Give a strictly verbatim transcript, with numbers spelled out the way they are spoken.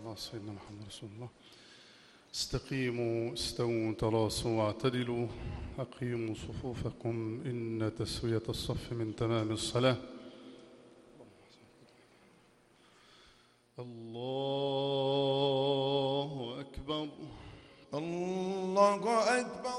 الله سيدنا محمد رسول الله. استقيموا استووا تراصوا واعتدلوا أقيموا صفوفكم إن تسوية الصف من تمام الصلاة. الله أكبر الله أكبر